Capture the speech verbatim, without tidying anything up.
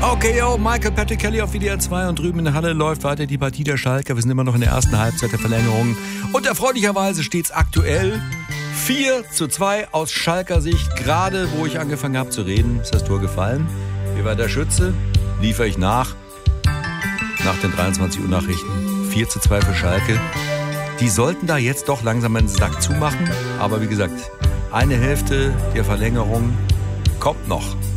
Okay, yo, Michael Patrick Kelly auf W D R zwei und drüben in der Halle läuft weiter die Partie der Schalker. Wir sind immer noch in der ersten Halbzeit der Verlängerung. Und erfreulicherweise steht es aktuell vier zu zwei aus Schalker Sicht. Gerade wo ich angefangen habe zu reden, ist das Tor gefallen. Wie war der Schütze? Liefere ich nach. Nach den dreiundzwanzig Uhr Nachrichten. vier zu zwei für Schalke. Die sollten da jetzt doch langsam einen Sack zumachen. Aber wie gesagt, eine Hälfte der Verlängerung kommt noch.